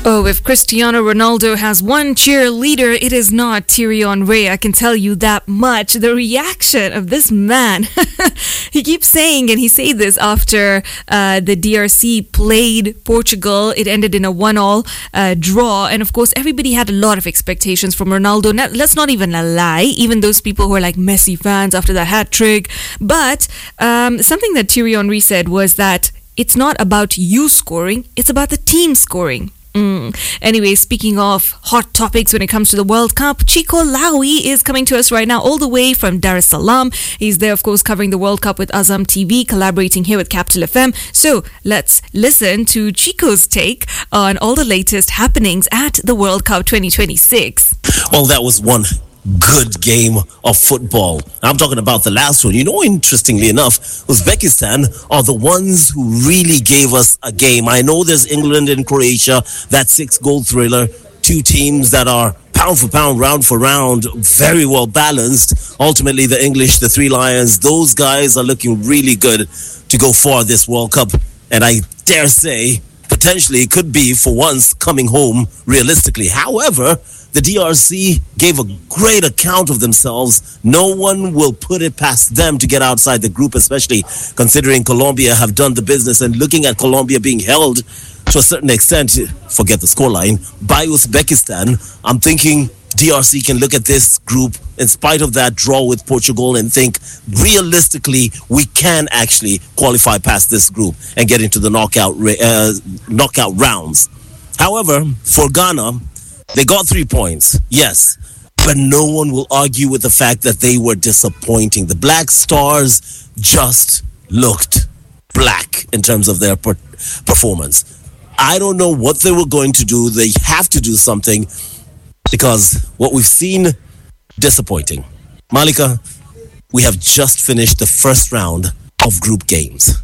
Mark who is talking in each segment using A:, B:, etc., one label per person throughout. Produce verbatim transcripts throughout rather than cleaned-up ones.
A: Oh, if Cristiano Ronaldo has one cheerleader, it is not Tyrion Ray. I can tell you that much. The reaction of this man, he keeps saying, and he said this after uh, the D R C played Portugal. It ended in a one-all uh, draw. And of course, everybody had a lot of expectations from Ronaldo. Now, let's not even lie, even those people who are like Messi fans after that hat trick. But um, something that Tyrion Ray said was that it's not about you scoring, it's about the team scoring. Mm. Anyway, speaking of hot topics when it comes to the World Cup, Chico Lawi is coming to us right now all the way from Dar es Salaam. He's there, of course, covering the World Cup with Azam T V, collaborating here with Capital F M. So let's listen to Chico's take on all the latest happenings at the World Cup twenty twenty-six.
B: Well, that was one good game of football. I'm talking about the last one. You know, interestingly enough, Uzbekistan are the ones who really gave us a game. I know there's England and Croatia, that six-goal thriller, two teams that are pound for pound, round for round, very well balanced. Ultimately, the English, the Three Lions, those guys are looking really good to go far this World Cup. And I dare say, potentially, it could be, for once, coming home realistically. However, the D R C gave a great account of themselves. No one will put it past them to get outside the group, especially considering Colombia have done the business. And looking at Colombia being held to a certain extent, forget the scoreline, by Uzbekistan, I'm thinking D R C can look at this group in spite of that draw with Portugal and think realistically we can actually qualify past this group and get into the knockout uh, knockout rounds. However, for Ghana, they got three points, yes, but no one will argue with the fact that they were disappointing. The Black Stars just looked black in terms of their per- performance. I don't know what they were going to do. They have to do something because what we've seen, disappointing. Malika, we have just finished the first round of group games.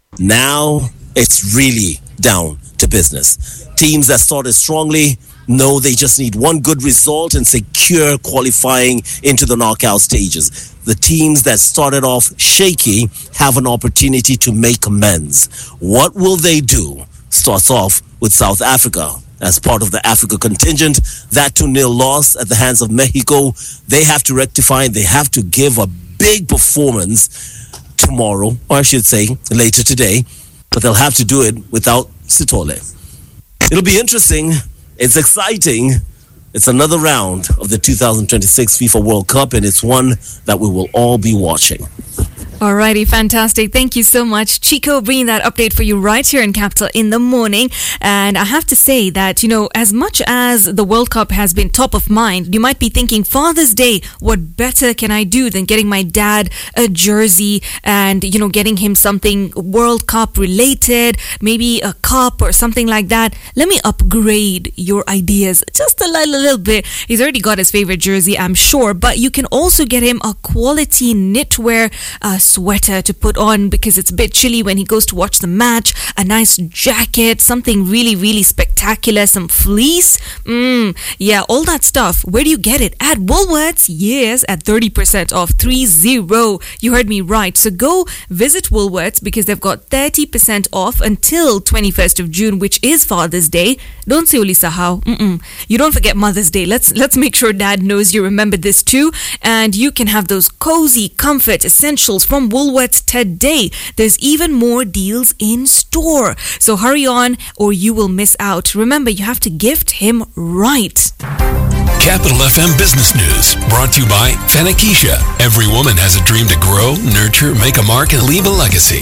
B: Now it's really down to business. Teams that started strongly, no, they just need one good result and secure qualifying into the knockout stages. The teams that started off shaky have an opportunity to make amends. What will they do? Starts off with South Africa as part of the Africa contingent. That two nil loss at the hands of Mexico. They have to rectify and they have to give a big performance tomorrow, or I should say later today, but they'll have to do it without Sithole. It'll be interesting. It's exciting. It's another round of the two thousand twenty-six FIFA World Cup, and it's one that we will all be watching.
A: Alrighty, fantastic. Thank you so much, Chico, bringing that update for you right here in Capital in the morning. And I have to say that, you know, as much as the World Cup has been top of mind, you might be thinking, Father's Day, what better can I do than getting my dad a jersey and, you know, getting him something World Cup related, maybe a cup or something like that. Let me upgrade your ideas just a little, little bit. He's already got his favorite jersey, I'm sure, but you can also get him a quality knitwear uh, sweater to put on because it's a bit chilly when he goes to watch the match, a nice jacket, something really, really spectacular, some fleece. Mm, yeah, all that stuff. Where do you get it? At Woolworths, yes, at thirty percent off, three zero. You heard me right. So go visit Woolworths because they've got thirty percent off until twenty-first of June, which is Father's Day. Don't say Ulisa how. Mm-mm. You don't forget Mother's Day. Let's let's make sure Dad knows you remember this too. And you can have those cozy comfort essentials from Woolworths today. There's even more deals in store. So hurry on or you will miss out. Remember, you have to gift him right.
C: Capital F M Business News, brought to you by Fanakisha. Every woman has a dream to grow, nurture, make a mark, and leave a legacy.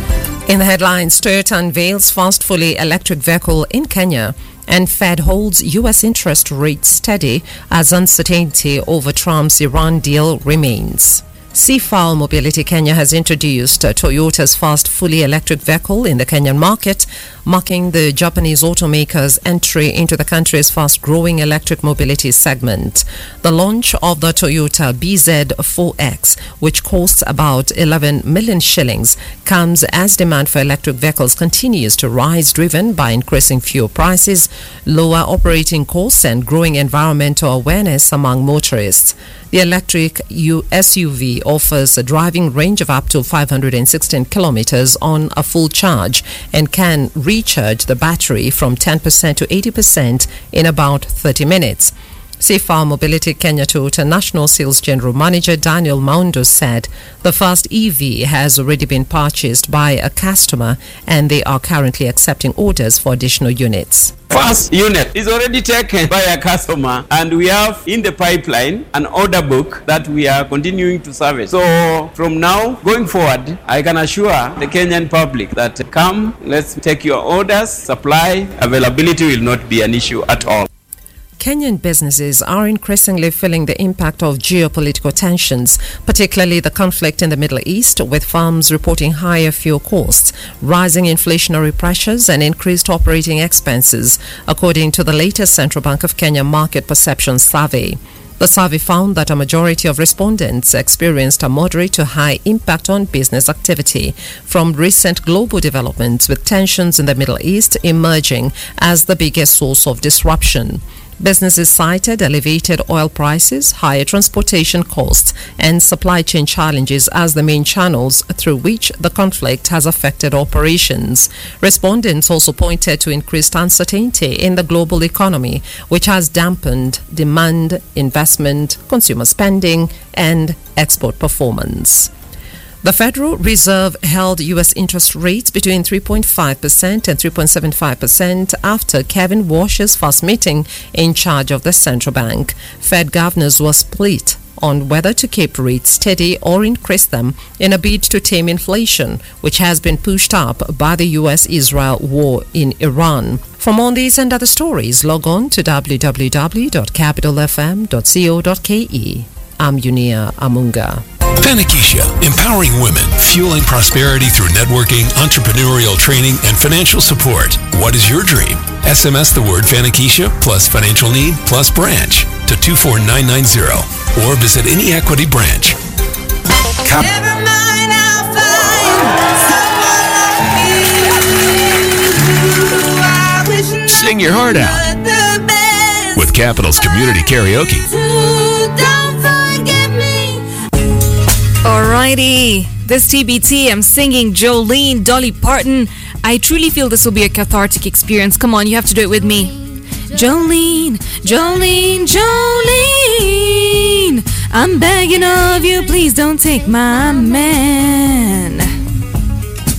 D: In the headlines, Toyota unveils fast fully electric vehicle in Kenya, and Fed holds U S interest rates steady as uncertainty over Trump's Iran deal remains. Seafall Mobility Kenya has introduced uh, Toyota's fast fully electric vehicle in the Kenyan market, marking the Japanese automaker's entry into the country's fast-growing electric mobility segment. The launch of the Toyota B Z four X, which costs about eleven million shillings, comes as demand for electric vehicles continues to rise, driven by increasing fuel prices, lower operating costs, and growing environmental awareness among motorists. The electric S U V offers a driving range of up to five hundred sixteen kilometers on a full charge and can recharge the battery from ten percent to eighty percent in about thirty minutes. C F R Mobility Kenya Toyota National Sales General Manager Daniel Maundo said the first E V has already been purchased by a customer and they are currently accepting orders for additional units.
E: First unit is already taken by a customer and we have in the pipeline an order book that we are continuing to service. So from now going forward, I can assure the Kenyan public that come, let's take your orders, supply, availability will not be an issue at all.
D: Kenyan businesses are increasingly feeling the impact of geopolitical tensions, particularly the conflict in the Middle East, with firms reporting higher fuel costs, rising inflationary pressures and increased operating expenses, according to the latest Central Bank of Kenya Market Perception Survey. The survey found that a majority of respondents experienced a moderate to high impact on business activity from recent global developments, with tensions in the Middle East emerging as the biggest source of disruption. Businesses cited elevated oil prices, higher transportation costs, and supply chain challenges as the main channels through which the conflict has affected operations. Respondents also pointed to increased uncertainty in the global economy, which has dampened demand, investment, consumer spending, and export performance. The Federal Reserve held U S interest rates between three point five percent and three point seven five percent after Kevin Walsh's first meeting in charge of the central bank. Fed governors were split on whether to keep rates steady or increase them in a bid to tame inflation, which has been pushed up by the U S Israel war in Iran. For more on these and other stories, log on to w w w dot capital f m dot co dot k e. I'm Unia Amunga.
C: Fanakisha, empowering women, fueling prosperity through networking, entrepreneurial training, and financial support. What is your dream? S M S the word Fanakisha plus financial need plus branch to two four nine nine zero or visit any Equity branch. Cap-
F: Never mind, I'll find
C: Sing your heart out with Capital's Community Karaoke.
A: Alrighty, this T B T, I'm singing Jolene, Dolly Parton. I truly feel this will be a cathartic experience. Come on, you have to do it with me. Jolene, Jolene, Jolene, I'm begging of you, please don't take my man.